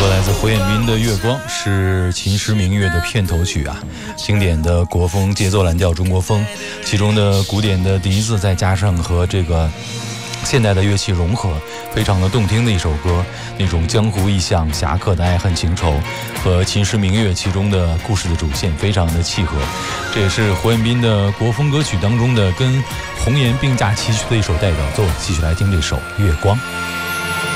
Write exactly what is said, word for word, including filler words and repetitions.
歌来自胡彦斌的《月光》，是《秦时明月》的片头曲啊，经典的国风节奏蓝调中国风，其中的古典的笛子再加上和这个现代的乐器融合，非常的动听的一首歌。那种江湖意象、侠客的爱恨情仇和《秦时明月》其中的故事的主线非常的契合。这也是胡彦斌的国风歌曲当中的跟红颜并驾齐驱的一首代表作。继续来听这首《月光》。